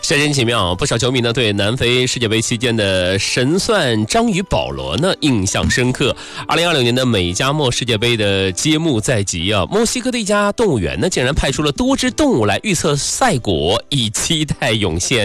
真奇妙，不少球迷呢对南非世界杯期间的神算章鱼保罗呢印象深刻。2026年的美加墨世界杯的揭幕在即啊，墨西哥的一家动物园呢竟然派出了多只动物来预测赛果，以期待涌现